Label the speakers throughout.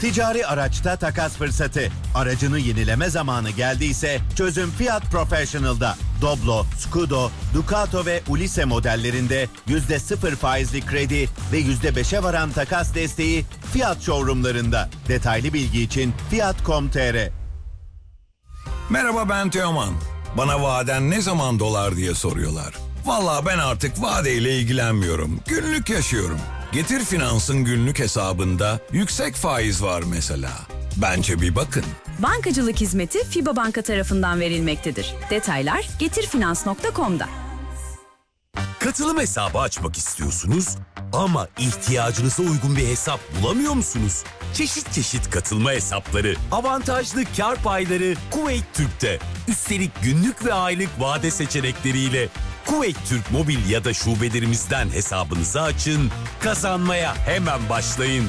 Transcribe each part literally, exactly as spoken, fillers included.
Speaker 1: Ticari araçta takas fırsatı. Aracını yenileme zamanı geldiyse çözüm Fiat Professional'da. Doblo, Scudo, Ducato ve Ulisse modellerinde yüzde sıfır faizli kredi ve yüzde beşe varan takas desteği Fiat showroomlarında. Detaylı bilgi için fiyat nokta com nokta tr.
Speaker 2: Merhaba, ben Teoman. Bana vaden ne zaman dolar diye soruyorlar. Vallahi ben artık vadeyle ilgilenmiyorum. Günlük yaşıyorum. Getir Finans'ın günlük hesabında yüksek faiz var mesela. Bence bir bakın.
Speaker 3: Bankacılık hizmeti FİBA Banka tarafından verilmektedir. Detaylar getirfinans nokta com'da.
Speaker 4: Katılım hesabı açmak istiyorsunuz ama ihtiyacınıza uygun bir hesap bulamıyor musunuz? Çeşit çeşit katılma hesapları, avantajlı kar payları Kuveyt Türk'te. Üstelik günlük ve aylık vade seçenekleriyle Kuveyt Türk mobil ya da şubelerimizden hesabınızı açın, kazanmaya hemen başlayın.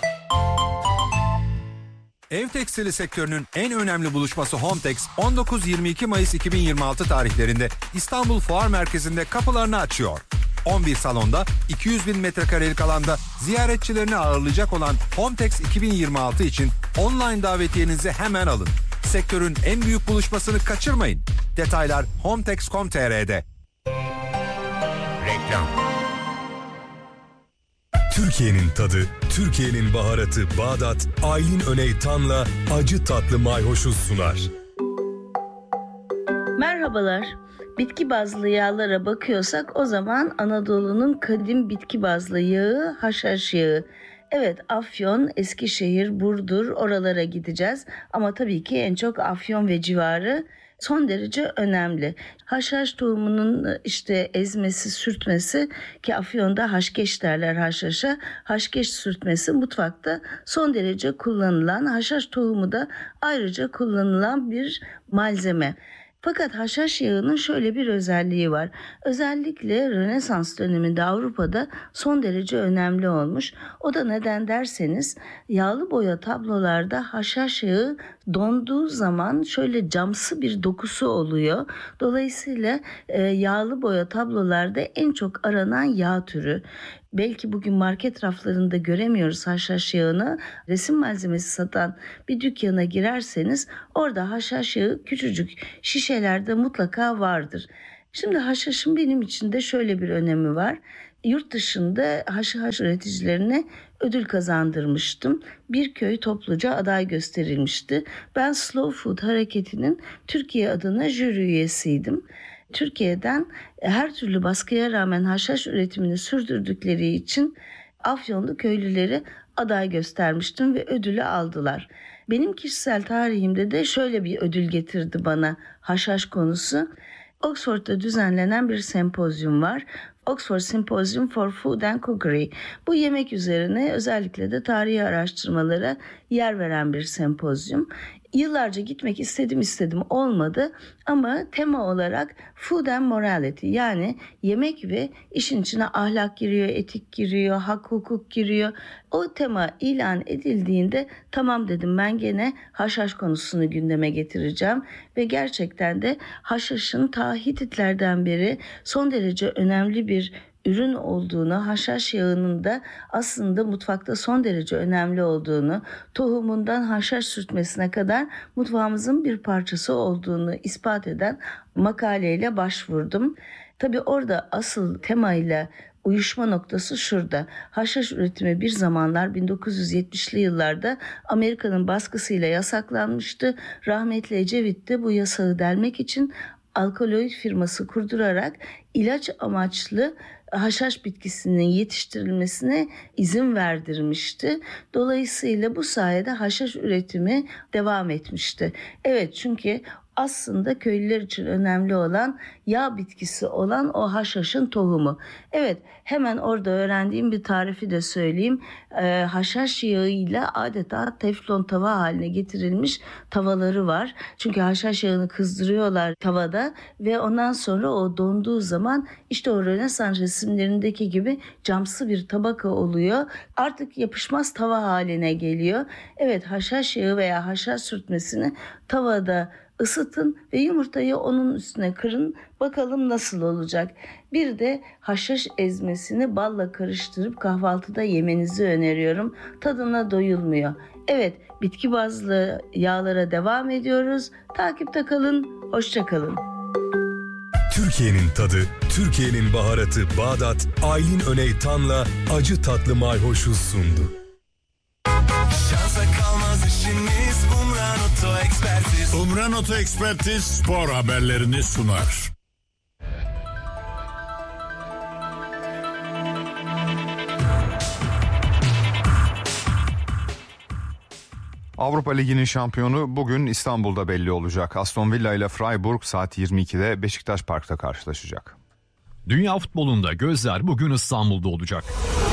Speaker 5: Ev tekstili sektörünün en önemli buluşması Hometex on dokuz yirmi iki Mayıs iki bin yirmi altı tarihlerinde İstanbul Fuar Merkezi'nde kapılarını açıyor. on bir salonda iki yüz bin metrekarelik alanda ziyaretçilerini ağırlayacak olan Hometex iki bin yirmi altı için online davetiyenizi hemen alın. Sektörün en büyük buluşmasını kaçırmayın. Detaylar hometex nokta com nokta tr'de.
Speaker 1: Reklam.
Speaker 6: Türkiye'nin tadı, Türkiye'nin baharatı Bağdat, Aylin Öney Tan'la acı tatlı mayhoşu sunar.
Speaker 7: Merhabalar. Bitki bazlı yağlara bakıyorsak o zaman Anadolu'nun kadim bitki bazlı yağı haşhaş yağı. Evet, Afyon, Eskişehir, Burdur oralara gideceğiz ama tabii ki en çok Afyon ve civarı son derece önemli. Haşhaş tohumunun işte ezmesi, sürtmesi ki Afyon'da haşkeş derler haşhaşa. Haşkeş sürtmesi mutfakta son derece kullanılan, haşhaş tohumu da ayrıca kullanılan bir malzeme. Fakat haşhaş yağının şöyle bir özelliği var. Özellikle Rönesans döneminde Avrupa'da son derece önemli olmuş. O da neden derseniz yağlı boya tablolarda haşhaş yağı donduğu zaman şöyle camsı bir dokusu oluyor. Dolayısıyla e, yağlı boya tablolarda en çok aranan yağ türü. Belki bugün market raflarında göremiyoruz haşhaş yağını. Resim malzemesi satan bir dükkana girerseniz orada haşhaş yağı küçücük şişelerde mutlaka vardır. Şimdi haşhaşın benim için de şöyle bir önemi var. Yurt dışında haşhaş üreticilerine ödül kazandırmıştım. Bir köy topluca aday gösterilmişti. Ben Slow Food hareketinin Türkiye adına jüri üyesiydim. Türkiye'den her türlü baskıya rağmen haşhaş üretimini sürdürdükleri için Afyonlu köylüleri aday göstermiştim ve ödülü aldılar. Benim kişisel tarihimde de şöyle bir ödül getirdi bana haşhaş konusu. Oxford'da düzenlenen bir sempozyum var. Oxford Symposium for Food and Cookery. Bu yemek üzerine özellikle de tarihi araştırmalara yer veren bir sempozyum. Yıllarca gitmek istedim istedim olmadı ama tema olarak food and morality, yani yemek ve işin içine ahlak giriyor, etik giriyor, hak hukuk giriyor. O tema ilan edildiğinde tamam dedim, ben gene haşhaş konusunu gündeme getireceğim ve gerçekten de haşhaşın ta Hititlerden beri son derece önemli bir ürün olduğunu, haşhaş yağının da aslında mutfakta son derece önemli olduğunu, tohumundan haşhaş sürtmesine kadar mutfağımızın bir parçası olduğunu ispat eden makaleyle başvurdum. Tabii orada asıl temayla uyuşma noktası şurada. Haşhaş üretimi bir zamanlar bin dokuz yüz yetmişli yıllarda Amerika'nın baskısıyla yasaklanmıştı. Rahmetli Ecevit de bu yasağı delmek için alkaloid firması kurdurarak ilaç amaçlı haşhaş bitkisinin yetiştirilmesine izin verdirmişti. Dolayısıyla bu sayede haşhaş üretimi devam etmişti. Evet, çünkü aslında köylüler için önemli olan yağ bitkisi olan o haşhaşın tohumu. Evet, hemen orada öğrendiğim bir tarifi de söyleyeyim. Ee, haşhaş yağıyla adeta teflon tava haline getirilmiş tavaları var. Çünkü haşhaş yağını kızdırıyorlar tavada ve ondan sonra o donduğu zaman işte o Rönesans resimlerindeki gibi camsı bir tabaka oluyor. Artık yapışmaz tava haline geliyor. Evet, haşhaş yağı veya haşhaş sürtmesini tavada Isıtın ve yumurtayı onun üstüne kırın. Bakalım nasıl olacak. Bir de haşhaş ezmesini balla karıştırıp kahvaltıda yemenizi öneriyorum. Tadına doyulmuyor. Evet, bitki bazlı yağlara devam ediyoruz. Takipte kalın, hoşça kalın.
Speaker 6: Türkiye'nin tadı, Türkiye'nin baharatı Bağdat, Aylin Öney Tan'la acı tatlı mayhoşu sundu.
Speaker 8: Şansa kalmaz işiniz, Umran Oto Ekspertiz.
Speaker 9: Umran Oto Ekspertiz spor haberlerini sunar.
Speaker 10: Avrupa Ligi'nin şampiyonu bugün İstanbul'da belli olacak. Aston Villa ile Freiburg saat yirmi ikide Beşiktaş Park'ta karşılaşacak.
Speaker 11: Dünya futbolunda gözler bugün İstanbul'da olacak.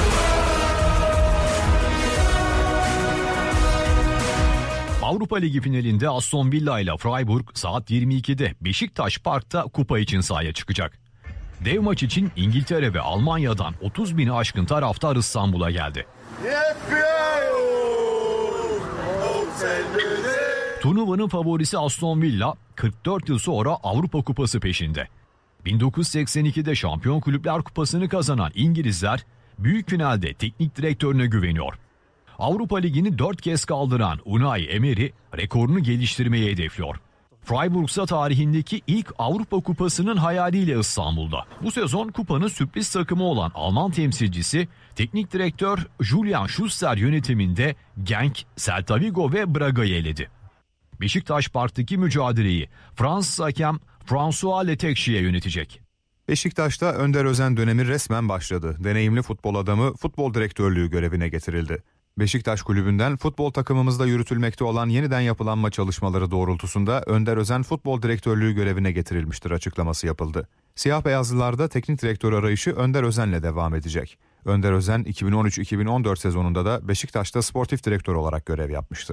Speaker 11: Avrupa Ligi finalinde Aston Villa ile Freiburg saat yirmi ikide Beşiktaş Park'ta kupa için sahaya çıkacak. Dev maç için İngiltere ve Almanya'dan otuz bini aşkın taraftar İstanbul'a geldi. Turnuvanın favorisi Aston Villa kırk dört yıl sonra Avrupa Kupası peşinde. bin dokuz yüz seksen ikide Şampiyon Kulüpler Kupası'nı kazanan İngilizler büyük finalde teknik direktörüne güveniyor. Avrupa Ligi'ni dört kez kaldıran Unai Emery rekorunu geliştirmeyi hedefliyor. Freiburg ise tarihindeki ilk Avrupa Kupası'nın hayaliyle İstanbul'da. Bu sezon kupanın sürpriz takımı olan Alman temsilcisi teknik direktör Julian Schuster yönetiminde Genk, Celta Vigo ve Braga'yı eledi. Beşiktaş Park'taki mücadeleyi Fransız hakem François Letexier yönetecek.
Speaker 10: Beşiktaş'ta Önder Özen dönemi resmen başladı. Deneyimli futbol adamı futbol direktörlüğü görevine getirildi. Beşiktaş Kulübü'nden futbol takımımızda yürütülmekte olan yeniden yapılanma çalışmaları doğrultusunda Önder Özen futbol direktörlüğü görevine getirilmiştir açıklaması yapıldı. Siyah beyazlılarda teknik direktör arayışı Önder Özen'le devam edecek. Önder Özen iki bin on üç iki bin on dört sezonunda da Beşiktaş'ta sportif direktör olarak görev yapmıştı.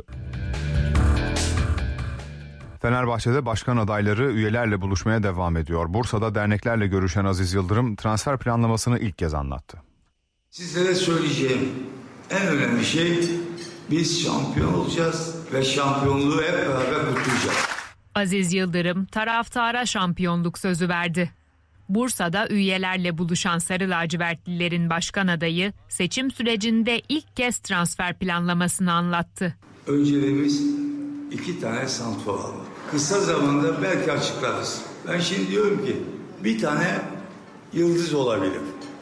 Speaker 10: Fenerbahçe'de başkan adayları üyelerle buluşmaya devam ediyor. Bursa'da derneklerle görüşen Aziz Yıldırım transfer planlamasını ilk kez anlattı.
Speaker 12: Sizlere söyleyeceğim en önemli şey, biz şampiyon olacağız ve şampiyonluğu hep beraber kutlayacağız.
Speaker 13: Aziz Yıldırım taraftara şampiyonluk sözü verdi. Bursa'da üyelerle buluşan Sarı Lacivertlilerin başkan adayı seçim sürecinde ilk kez transfer planlamasını anlattı.
Speaker 12: Önceliğimiz iki tane santrfor almak. Kısa zamanda belki açıklarız. Ben şimdi diyorum ki bir tane yıldız olabilir.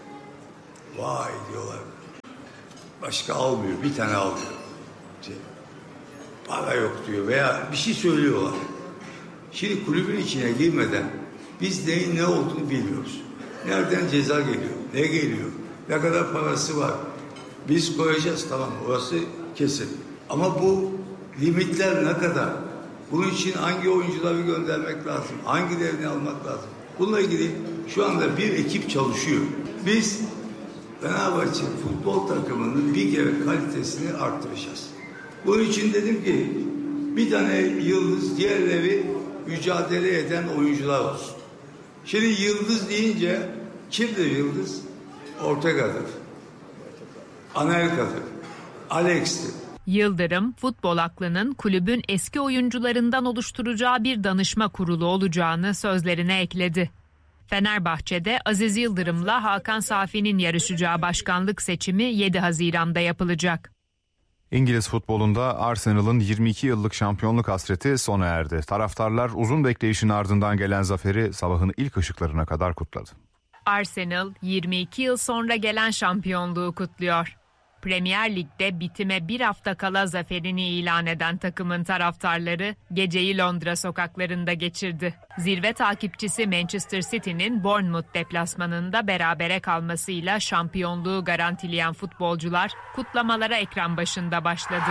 Speaker 12: Vay diyorlar. Başka almıyor, bir tane almıyor. Şey, para yok diyor veya bir şey söylüyorlar. Şimdi kulübün içine girmeden biz neyin ne olduğunu bilmiyoruz. Nereden ceza geliyor, ne geliyor, ne kadar parası var. Biz koyacağız, tamam, orası kesin. Ama bu limitler ne kadar? Bunun için hangi oyuncuları göndermek lazım, hangilerini almak lazım? Bununla ilgili şu anda bir ekip çalışıyor. Biz Fenerbahçe futbol takımının bir kere kalitesini arttıracağız. Bunun için dedim ki bir tane yıldız, diğerleri mücadele eden oyuncular olsun. Şimdi yıldız deyince kimdir yıldız? Ortega'dır, Anelka'dır, Alex'tir.
Speaker 13: Yıldırım, futbol aklının kulübün eski oyuncularından oluşturacağı bir danışma kurulu olacağını sözlerine ekledi. Fenerbahçe'de Aziz Yıldırım'la Hakan Safi'nin yarışacağı başkanlık seçimi yedi Haziran'da yapılacak.
Speaker 10: İngiliz futbolunda Arsenal'ın yirmi iki yıllık şampiyonluk hasreti sona erdi. Taraftarlar uzun bekleyişin ardından gelen zaferi sabahın ilk ışıklarına kadar kutladı.
Speaker 13: Arsenal yirmi iki yıl sonra gelen şampiyonluğu kutluyor. Premier Lig'de bitime bir hafta kala zaferini ilan eden takımın taraftarları geceyi Londra sokaklarında geçirdi. Zirve takipçisi Manchester City'nin Bournemouth deplasmanında berabere kalmasıyla şampiyonluğu garantileyen futbolcular kutlamalara ekran başında başladı.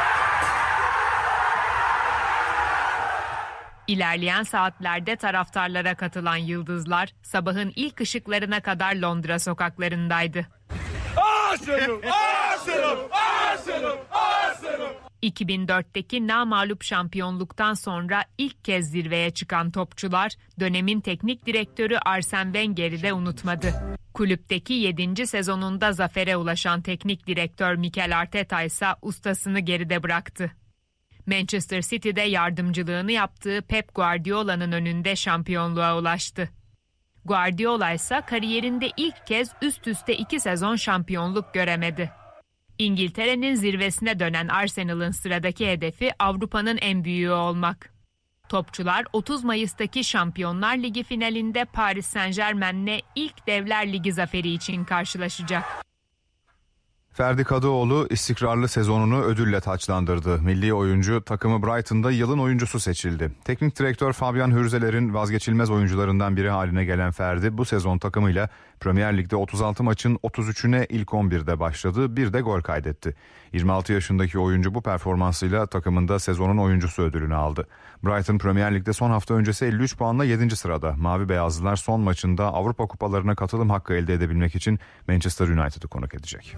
Speaker 13: İlerleyen saatlerde taraftarlara katılan yıldızlar sabahın ilk ışıklarına kadar Londra sokaklarındaydı. Arsenal! Arsenal! Arsenal! Arsenal! iki bin dörtteki namağlup şampiyonluktan sonra ilk kez zirveye çıkan topçular dönemin teknik direktörü Arsene Wenger'i de unutmadı. Kulüpteki yedinci sezonunda zafere ulaşan teknik direktör Mikel Arteta ise ustasını geride bıraktı. Manchester City'de yardımcılığını yaptığı Pep Guardiola'nın önünde şampiyonluğa ulaştı. Guardiola ise kariyerinde ilk kez üst üste iki sezon şampiyonluk göremedi. İngiltere'nin zirvesine dönen Arsenal'ın sıradaki hedefi Avrupa'nın en büyüğü olmak. Topçular otuz Mayıs'taki Şampiyonlar Ligi finalinde Paris Saint-Germain'le ilk Devler Ligi zaferi için karşılaşacak.
Speaker 10: Ferdi Kadıoğlu istikrarlı sezonunu ödülle taçlandırdı. Milli oyuncu takımı Brighton'da yılın oyuncusu seçildi. Teknik direktör Fabian Hürzeler'in vazgeçilmez oyuncularından biri haline gelen Ferdi bu sezon takımıyla Premier Lig'de otuz altı maçın otuz üçüne ilk on birde başladı, bir de gol kaydetti. yirmi altı yaşındaki oyuncu bu performansıyla takımında sezonun oyuncusu ödülünü aldı. Brighton Premier Lig'de son hafta öncesi elli üç puanla yedinci sırada. Mavi Beyazlılar son maçında Avrupa Kupalarına katılım hakkı elde edebilmek için Manchester United'ı konuk edecek.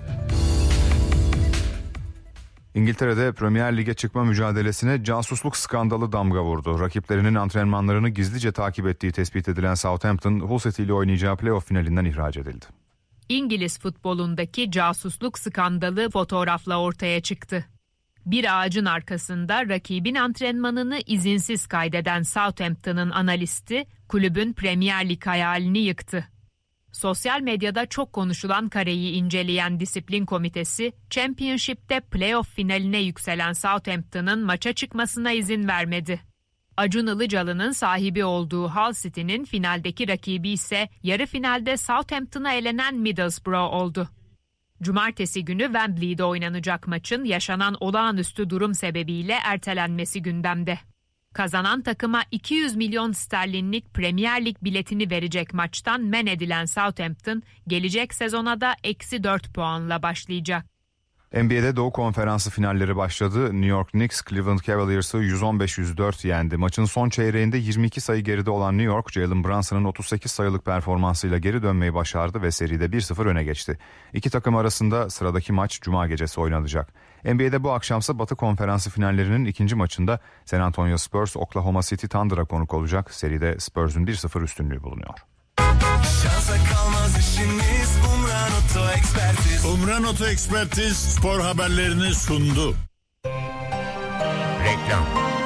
Speaker 10: İngiltere'de Premier Lig'e çıkma mücadelesine casusluk skandalı damga vurdu. Rakiplerinin antrenmanlarını gizlice takip ettiği tespit edilen Southampton, Hull City ile oynayacağı playoff finalinden ihraç edildi.
Speaker 13: İngiliz futbolundaki casusluk skandalı fotoğrafla ortaya çıktı. Bir ağacın arkasında rakibin antrenmanını izinsiz kaydeden Southampton'ın analisti kulübün Premier Lig hayalini yıktı. Sosyal medyada çok konuşulan kareyi inceleyen disiplin komitesi, Championship'te playoff finaline yükselen Southampton'ın maça çıkmasına izin vermedi. Acun Ilıcalı'nın sahibi olduğu Hull City'nin finaldeki rakibi ise yarı finalde Southampton'a elenen Middlesbrough oldu. Cumartesi günü Wembley'de oynanacak maçın yaşanan olağanüstü durum sebebiyle ertelenmesi gündemde. Kazanan takıma iki yüz milyon sterlinlik Premier Lig biletini verecek maçtan men edilen Southampton, gelecek sezona da eksi dört puanla başlayacak.
Speaker 10: N B A'de Doğu Konferansı finalleri başladı. New York Knicks, Cleveland Cavaliers'ı yüz on beş yüz dört yendi. Maçın son çeyreğinde yirmi iki sayı geride olan New York, Jalen Brunson'ın otuz sekiz sayılık performansıyla geri dönmeyi başardı ve seride bir sıfır öne geçti. İki takım arasında sıradaki maç Cuma gecesi oynanacak. N B A'de bu akşamsa Batı Konferansı finallerinin ikinci maçında San Antonio Spurs, Oklahoma City Thunder'a konuk olacak. Seride Spurs'un bir sıfır üstünlüğü bulunuyor.
Speaker 8: Şansa kalmaz işimiz, Umran Oto Ekspertiz.
Speaker 9: Umran Oto Ekspertiz spor haberlerini sundu.
Speaker 5: Reklam.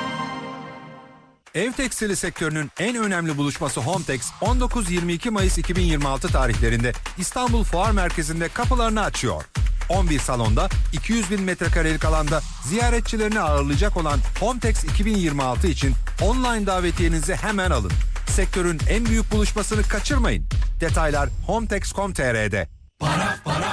Speaker 5: Ev tekstili sektörünün en önemli buluşması Homtex, on dokuz yirmi iki Mayıs iki bin yirmi altı tarihlerinde İstanbul Fuar Merkezi'nde kapılarını açıyor. on bir salonda iki yüz bin metrekarelik alanda ziyaretçilerini ağırlayacak olan Homtex iki bin yirmi altı için online davetiyenizi hemen alın. Sektörün en büyük buluşmasını kaçırmayın. Detaylar homtex nokta com nokta tr'de.
Speaker 8: Para para